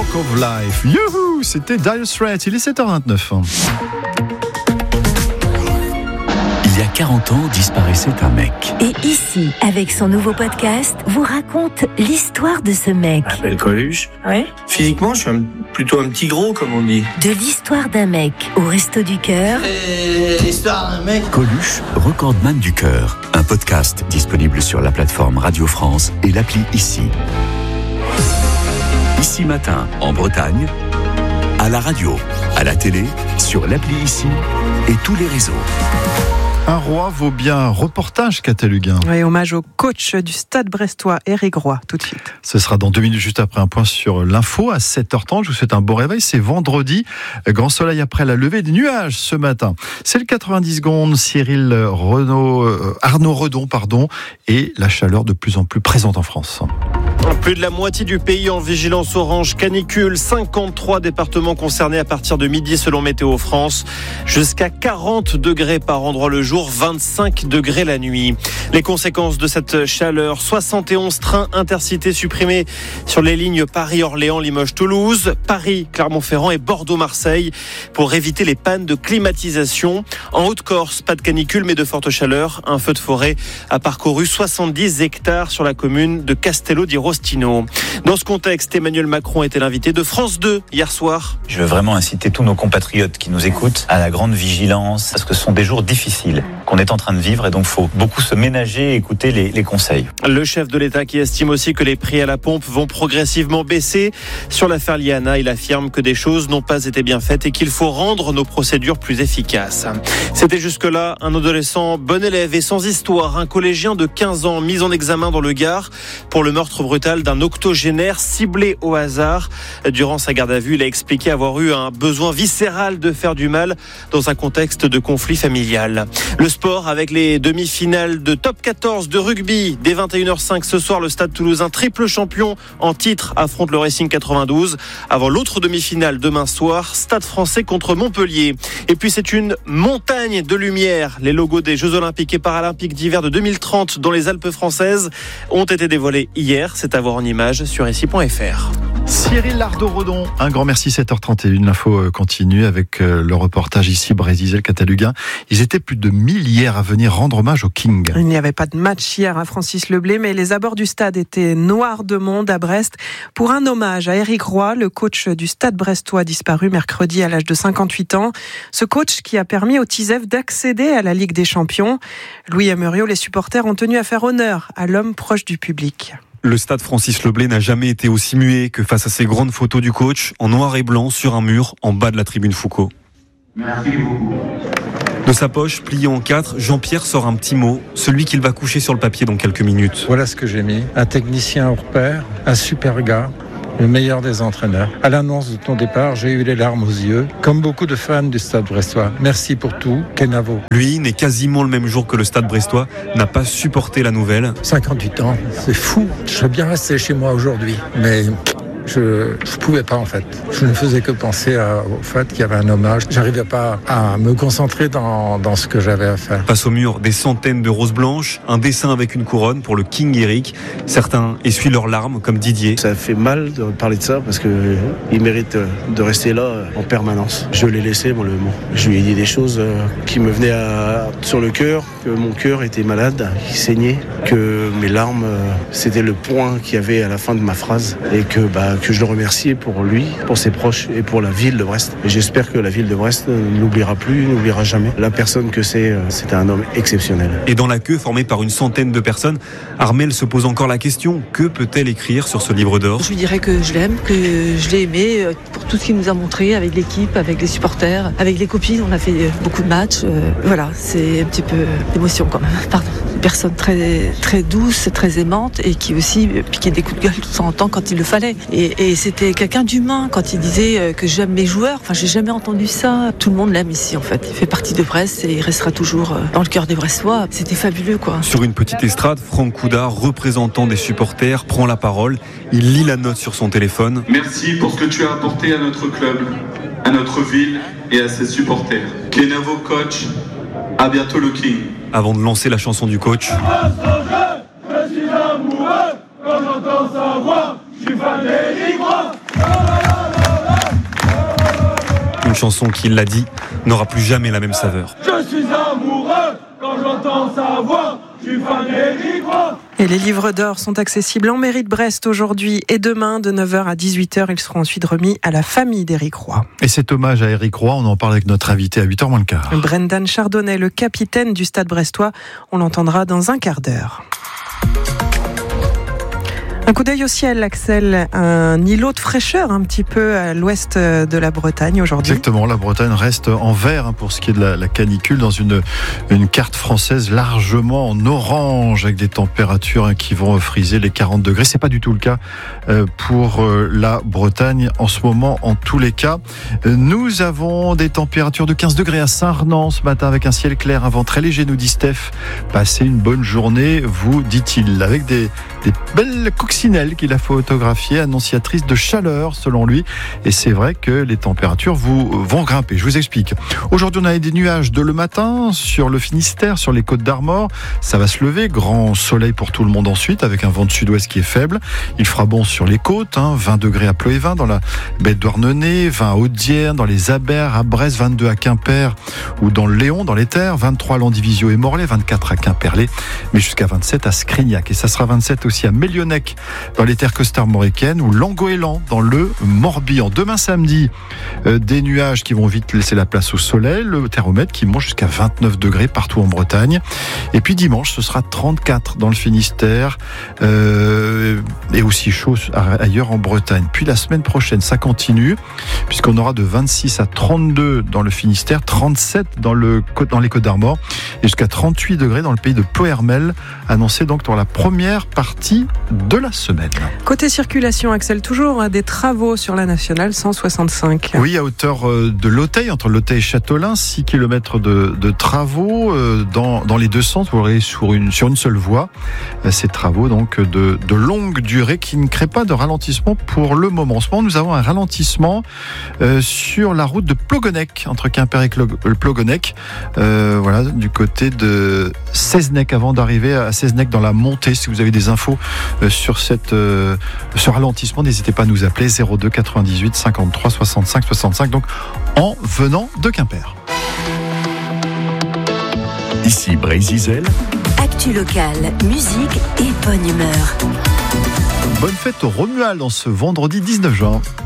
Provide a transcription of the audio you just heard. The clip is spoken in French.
Walk of Life. Youhou, c'était Dire Straits, il est 7h29. Il y a 40 ans, disparaissait un mec. Et ici, avec son nouveau podcast, vous raconte l'histoire de ce mec. Je m'appelle Coluche. Ouais. Physiquement, je suis plutôt un petit gros, comme on dit. De l'histoire d'un mec au Resto du Cœur. L'histoire d'un mec. Coluche, recordman du cœur. Un podcast disponible sur la plateforme Radio France et l'appli Ici. Ici Matin, en Bretagne, à la radio, à la télé, sur l'appli Ici et tous les réseaux. Un roi vaut bien un reportage, Cataluguin. Oui, hommage au coach du Stade brestois, Éric Roy, tout de suite. Ce sera dans 2 minutes, juste après un point sur l'info, à 7h30. Je vous souhaite un bon réveil. C'est vendredi, grand soleil après la levée des nuages ce matin. C'est le 90 secondes, Arnaud Redon, et la chaleur de plus en plus présente en France. Plus de la moitié du pays en vigilance orange canicule, 53 départements concernés à partir de midi selon Météo France, jusqu'à 40 degrés par endroit le jour, 25 degrés la nuit. Les conséquences de cette chaleur, 71 trains intercités supprimés sur les lignes Paris-Orléans, Limoges-Toulouse, Paris-Clermont-Ferrand et Bordeaux-Marseille pour éviter les pannes de climatisation. En Haute-Corse, pas de canicule mais de forte chaleur. Un feu de forêt a parcouru 70 hectares sur la commune de Castello di Rostino. Dans ce contexte, Emmanuel Macron était l'invité de France 2 hier soir. Je veux vraiment inciter tous nos compatriotes qui nous écoutent à la grande vigilance, parce que ce sont des jours difficiles qu'on est en train de vivre et donc il faut beaucoup se ménager et écouter les conseils. Le chef de l'État qui estime aussi que les prix à la pompe vont progressivement baisser. Sur l'affaire Liana, il affirme que des choses n'ont pas été bien faites et qu'il faut rendre nos procédures plus efficaces. C'était jusque-là un adolescent bon élève et sans histoire, un collégien de 15 ans mis en examen dans le Gard pour le meurtre brutal d'un octogénaire ciblé au hasard. Durant sa garde à vue, il a expliqué avoir eu un besoin viscéral de faire du mal dans un contexte de conflit familial. Le sport avec les demi-finales de top 14 de rugby. Dès 21h05 ce soir, le Stade Toulousain, triple champion en titre, affronte le Racing 92. Avant l'autre demi-finale demain soir, Stade Français contre Montpellier. Et puis c'est une montagne de lumière. Les logos des Jeux Olympiques et Paralympiques d'hiver de 2030 dans les Alpes françaises ont été dévoilés hier. C'est à voir en images sur ici.fr. Cyril Lardon-Redon, un grand merci, 7h31. L'info continue avec le reportage ici, Brésil, Cataluguin. Ils étaient plus de 1000 hier à venir rendre hommage au King. Il n'y avait pas de match hier à Francis Leblé, mais les abords du stade étaient noirs de monde à Brest pour un hommage à Éric Roy, le coach du Stade brestois disparu mercredi à l'âge de 58 ans. Ce coach qui a permis au TISEF d'accéder à la Ligue des Champions. Louis et Muriot, les supporters ont tenu à faire honneur à l'homme proche du public. Le stade Francis Leblé n'a jamais été aussi muet que face à ces grandes photos du coach, en noir et blanc sur un mur en bas de la tribune Foucault. Merci beaucoup. De sa poche, pliée en 4, Jean-Pierre sort un petit mot, celui qu'il va coucher sur le papier dans quelques minutes. Voilà ce que j'ai mis. Un technicien hors pair, un super gars, le meilleur des entraîneurs. À l'annonce de ton départ, j'ai eu les larmes aux yeux, comme beaucoup de fans du Stade brestois. Merci pour tout, Kenavo. Lui, né quasiment le même jour que le Stade brestois, n'a pas supporté la nouvelle. 58 ans, c'est fou. Je serais bien resté chez moi aujourd'hui, mais je pouvais pas en fait. Je ne faisais que penser au fait qu'il y avait un hommage. J'arrivais pas à me concentrer dans ce que j'avais à faire. Face au mur, des centaines de roses blanches, un dessin avec une couronne pour le King Éric. Certains essuient leurs larmes, comme Didier. Ça fait mal de parler de ça parce qu'il mérite de rester là en permanence. Je l'ai laissé, moi, le mot. Je lui ai dit des choses qui me venaient sur le cœur, que mon cœur était malade, qu'il saignait, que mes larmes, c'était le point qu'il y avait à la fin de ma phrase et que je le remerciais pour lui, pour ses proches et pour la ville de Brest. Et j'espère que la ville de Brest n'oubliera jamais la personne que c'était un homme exceptionnel. Et dans la queue formée par une centaine de personnes, Armelle se pose encore la question, que peut-elle écrire sur ce livre d'or ? Je lui dirais que je l'aime, que je l'ai aimé pour tout ce qu'il nous a montré avec l'équipe, avec les supporters, avec les copines. On a fait beaucoup de matchs. Voilà, c'est un petit peu d'émotion quand même. Pardon. Une personne très, très douce, très aimante et qui aussi piquait des coups de gueule de temps en temps quand il le fallait. Et c'était quelqu'un d'humain quand il disait que j'aime mes joueurs. Enfin, j'ai jamais entendu ça. Tout le monde l'aime ici en fait. Il fait partie de Brest et il restera toujours dans le cœur des Brestois. C'était fabuleux quoi. Sur une petite estrade, Franck Coudard, représentant des supporters, prend la parole. Il lit la note sur son téléphone. Merci pour ce que tu as apporté à notre club, à notre ville et à ses supporters. Kenavo coach, à bientôt le King. Avant de lancer la chanson du coach. Je suis amoureux, quand j'entends sa voix, je suis fan d'Éric Roy. une chanson qui, il l'a dit, n'aura plus jamais la même saveur. Je suis amoureux quand j'entends sa voix. Je suis fan d'Éric Roy. Et les livres d'or sont accessibles en mairie de Brest aujourd'hui et demain de 9h à 18h. Ils seront ensuite remis à la famille d'Éric Roy. Et cet hommage à Éric Roy, on en parle avec notre invité à 8h moins le quart. Brendan Chardonnay, le capitaine du Stade brestois. On l'entendra dans un quart d'heure. Un coup d'œil au ciel, Axel, un îlot de fraîcheur un petit peu à l'ouest de la Bretagne aujourd'hui. Exactement, la Bretagne reste en vert pour ce qui est de la canicule dans une carte française largement en orange avec des températures qui vont friser les 40 degrés. C'est pas du tout le cas pour la Bretagne en ce moment en tous les cas. Nous avons des températures de 15 degrés à Saint-Renan ce matin avec un ciel clair, un vent très léger, nous dit Steph. Passez une bonne journée, vous dit-il, avec des belles coccinelles qu'il a photographiées, annonciatrices de chaleur selon lui. Et c'est vrai que les températures vont grimper. Je vous explique. Aujourd'hui, on a des nuages dès le matin sur le Finistère, sur les Côtes d'Armor. Ça va se lever. Grand soleil pour tout le monde ensuite avec un vent de sud-ouest qui est faible. Il fera bon sur les côtes. 20 degrés à Ploévin dans la baie de Douarnenez, 20 à Audierne, dans les Abers, à Brest, 22 à Quimper ou dans le Léon, dans les Terres, 23 à Landivisio et Morlaix, 24 à Quimperlé, mais jusqu'à 27 à Scrignac. Et ça sera 27 aussi à Mélionnec dans les terres costarmoricaines ou Langoélan dans le Morbihan. Demain samedi, des nuages qui vont vite laisser la place au soleil, le thermomètre qui monte jusqu'à 29 degrés partout en Bretagne. Et puis dimanche, ce sera 34 dans le Finistère et aussi chaud ailleurs en Bretagne. Puis la semaine prochaine, ça continue puisqu'on aura de 26 à 32 dans le Finistère, 37 dans les Côtes d'Armor et jusqu'à 38 degrés dans le pays de Ploërmel, annoncé donc dans la première partie de la semaine. Côté circulation, Axel, toujours des travaux sur la nationale 165. Oui, à hauteur de l'Auteuil, entre l'Auteuil et Châteaulin, 6 km de travaux dans les deux sens, vous voyez, sur une seule voie. Ces travaux donc de longue durée qui ne créent pas de ralentissement pour le moment. En ce moment, nous avons un ralentissement sur la route de Plogonec, entre Quimper et Plogonec, voilà, du côté de Seznec, avant d'arriver à Seznec dans la montée. Si vous avez des infos sur ce ralentissement, n'hésitez pas à nous appeler 02 98 53 65 65, donc en venant de Quimper. Ici Brésil. Actu locale, musique et bonne humeur. Bonne fête au Romuald en ce vendredi 19 juin.